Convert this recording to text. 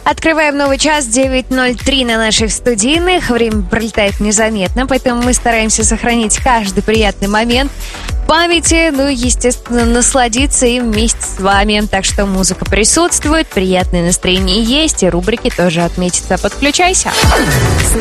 Открываем новый час, 9:03 на наших студийных. Время пролетает незаметно, поэтому мы стараемся сохранить каждый приятный момент в памяти, ну и, естественно, насладиться им вместе с вами. Так что музыка присутствует, приятное настроение есть, и рубрики тоже отметятся. Подключайся!